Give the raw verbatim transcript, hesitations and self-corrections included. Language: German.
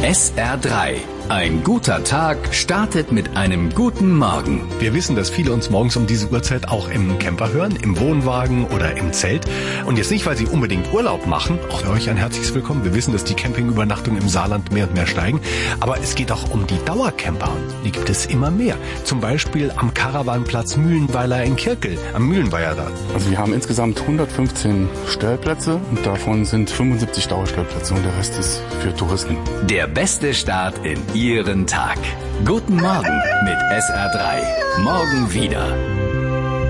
S R drei. Ein guter Tag startet mit einem guten Morgen. Wir wissen, dass viele uns morgens um diese Uhrzeit auch im Camper hören, im Wohnwagen oder im Zelt. Und jetzt nicht, weil sie unbedingt Urlaub machen, auch für euch ein herzliches Willkommen. Wir wissen, dass die Campingübernachtungen im Saarland mehr und mehr steigen. Aber es geht auch um die Dauercamper. Und die gibt es immer mehr. Zum Beispiel am Caravanplatz Mühlenweiler in Kirkel. Am Mühlenweiler da. Also wir haben insgesamt hundertfünfzehn Stellplätze und davon sind fünfundsiebzig Dauerstellplätze und der Rest ist für Touristen. Der beste Start in Ihren Tag. Guten Morgen mit S R drei. Morgen wieder.